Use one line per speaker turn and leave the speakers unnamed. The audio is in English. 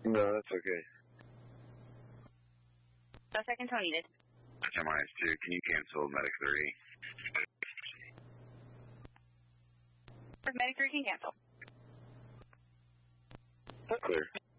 No, that's okay.
Second tow needed.
HMIS 2, can you cancel Medic 3?
Medic 3 can cancel.
Clear.